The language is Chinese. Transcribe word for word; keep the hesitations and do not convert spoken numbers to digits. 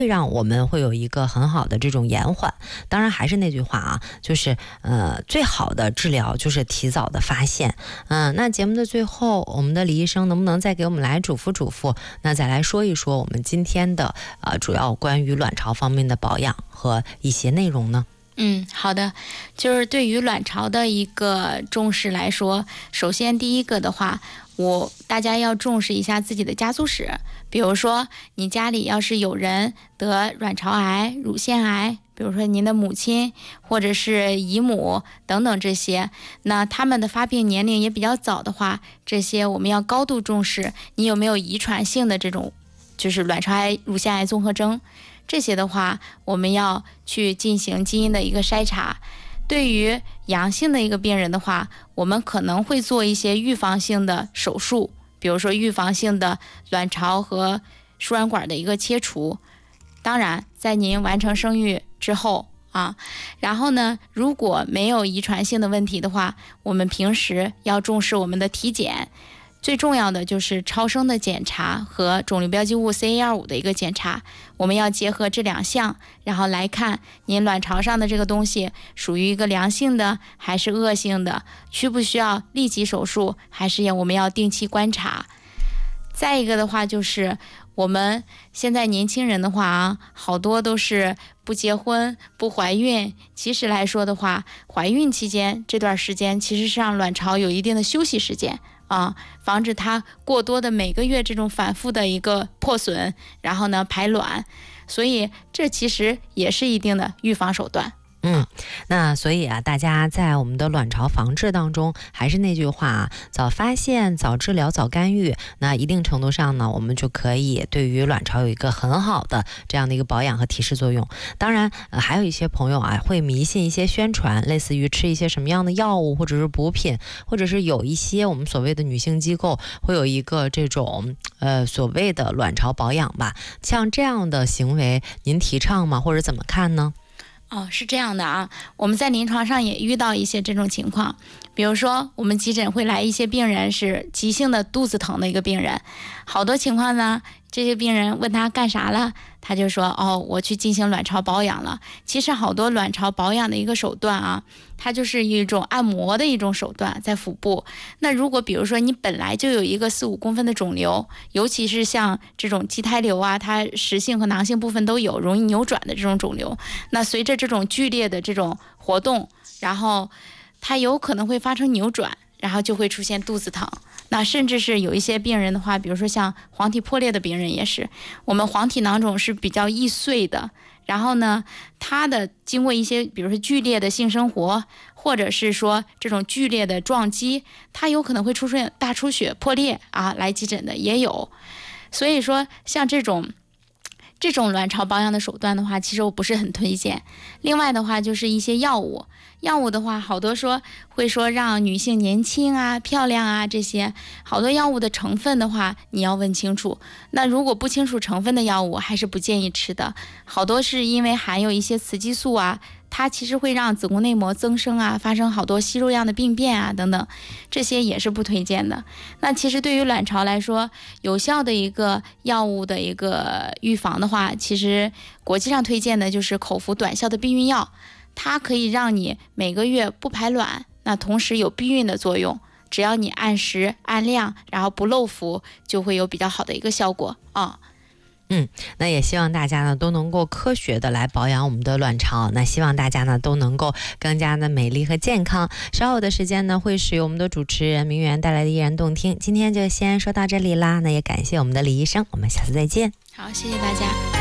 会让我们会有一个很好的这种延缓。当然还是那句话啊，就是呃最好的治疗就是提早的发现。嗯、呃，那节目的最后，我们的李医生能不能再给我们来嘱咐嘱咐，那再来说一说我们今天的呃主要关于卵巢方面的保养和一些内容呢？ 嗯，好的，就是对于卵巢的一个重视来说，首先第一个的话，我大家要重视一下自己的家族史。比如说你家里要是有人得卵巢癌、乳腺癌，比如说您的母亲或者是姨母等等这些，那他们的发病年龄也比较早的话，这些我们要高度重视。你有没有遗传性的这种就是卵巢癌、乳腺癌综合征，这些的话我们要去进行基因的一个筛查。对于阳性的一个病人的话，我们可能会做一些预防性的手术，比如说预防性的卵巢和输卵管的一个切除。当然在您完成生育之后啊，然后呢，如果没有遗传性的问题的话，我们平时要重视我们的体检。最重要的就是超声的检查和肿瘤标记物 C A 二十五 的一个检查，我们要结合这两项，然后来看您卵巢上的这个东西属于一个良性的还是恶性的，需不需要立即手术，还是我们要定期观察。再一个的话就是我们现在年轻人的话啊，好多都是不结婚不怀孕，其实来说的话，怀孕期间这段时间其实是让卵巢有一定的休息时间啊，防止它过多的每个月这种反复的一个破损，然后呢排卵，所以这其实也是一定的预防手段。 嗯，那所以啊，大家在我们的卵巢防治当中，还是那句话啊，早发现、早治疗、早干预，那一定程度上呢，我们就可以对于卵巢有一个很好的这样的一个保养和提示作用。当然，呃，还有一些朋友啊，会迷信一些宣传，类似于吃一些什么样的药物，或者是补品，或者是有一些我们所谓的女性机构会有一个这种呃所谓的卵巢保养吧。像这样的行为，您提倡吗？或者怎么看呢？ 哦，是这样的啊，我们在临床上也遇到一些这种情况，比如说我们急诊会来一些病人是急性的肚子疼的一个病人，好多情况呢，这些病人问他干啥了，他就说哦，我去进行卵巢保养了。其实好多卵巢保养的一个手段啊，它就是一种按摩的一种手段，在腹部。那如果比如说你本来就有一个四五公分的肿瘤，尤其是像这种畸胎瘤啊，它实性和囊性部分都有，容易扭转的这种肿瘤，那随着这种剧烈的这种活动，然后它有可能会发生扭转，然后就会出现肚子疼。那甚至是有一些病人的话，比如说像黄体破裂的病人也是，我们黄体囊肿是比较易碎的，然后呢，它的经过一些比如说剧烈的性生活，或者是说这种剧烈的撞击，它有可能会出现大出血破裂啊，来急诊的也有。所以说像这种这种卵巢保养的手段的话，其实我不是很推荐。另外的话就是一些药物，药物的话好多说会说让女性年轻啊漂亮啊，这些好多药物的成分的话你要问清楚，那如果不清楚成分的药物还是不建议吃的。好多是因为含有一些雌激素啊，它其实会让子宫内膜增生啊，发生好多息肉样的病变啊等等，这些也是不推荐的。那其实对于卵巢来说，有效的一个药物的一个预防的话，其实国际上推荐的就是口服短效的避孕药，它可以让你每个月不排卵，那同时有避孕的作用，只要你按时按量，然后不漏服，就会有比较好的一个效果啊。 嗯，那也希望大家呢都能够科学的来保养我们的卵巢，那希望大家呢都能够更加的美丽和健康。稍后的时间呢会是由我们的主持人明媛带来的依然动听，今天就先说到这里啦，那也感谢我们的李医生，我们下次再见。 好，谢谢大家。